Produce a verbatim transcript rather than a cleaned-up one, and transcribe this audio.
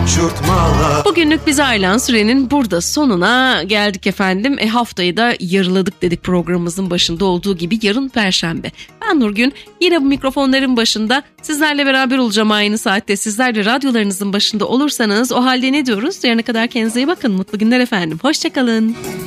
uçurtmalar. Bugünlük bize ayrılan sürenin burada sonuna geldik efendim. E, haftayı da yarıladık dedik programımızın başında olduğu gibi. Yarın Perşembe. Ben Nurgün. Yine bu mikrofonların başında sizlerle beraber olacağım aynı saatte. Sizler de radyolarınızın başında olursanız o halde ne diyoruz? Yarına kadar kendinize iyi bakın. Mutlu günler efendim. Hoşçakalın.